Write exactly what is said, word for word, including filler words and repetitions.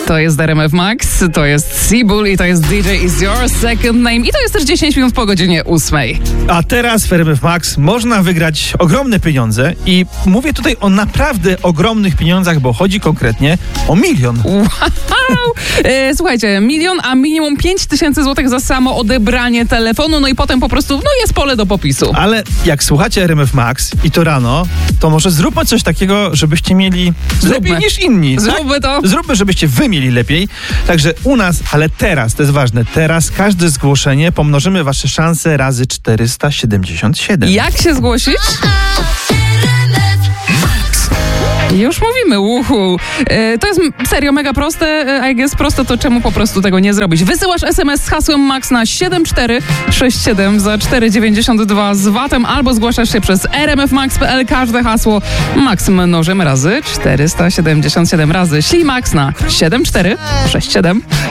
To jest R M F Max, to jest Seabull i to jest D J Is Your Second Name i to jest też dziesięć minut po godzinie ósmej. A teraz w R M F Max można wygrać ogromne pieniądze i mówię tutaj o naprawdę ogromnych pieniądzach, bo chodzi konkretnie o milion. Wow! E, słuchajcie, milion, a minimum pięć tysięcy złotych za samo odebranie telefonu, no i potem po prostu, no jest pole do popisu. Ale jak słuchacie R M F Max i to rano, to może zróbmy coś takiego, żebyście mieli Zróbmy. lepiej niż inni. Zróbmy tak? to. Zróbmy, żebyście wy mieli lepiej. Także u nas, ale teraz, to jest ważne, teraz każde zgłoszenie pomnożymy wasze szanse razy czterysta siedemdziesiąt siedem. Jak się zgłosić? Już mówimy, uhu. E, to jest serio mega proste, e, jak jest proste, to czemu po prostu tego nie zrobić? Wysyłasz es em es z hasłem Max na siedem cztery sześć siedem za cztery dziewięćdziesiąt dwa z vatem albo zgłaszasz się przez r m f max kropka p l. Każde hasło Max mnożymy razy czterysta siedemdziesiąt siedem razy. Ślij Max na siedem cztery sześć siedem.